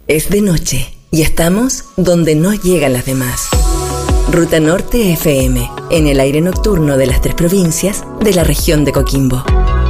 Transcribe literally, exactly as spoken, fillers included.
Es de noche y estamos donde no llegan las demás. Ruta Norte F M, en el aire nocturno de las tres provincias de la región de Coquimbo.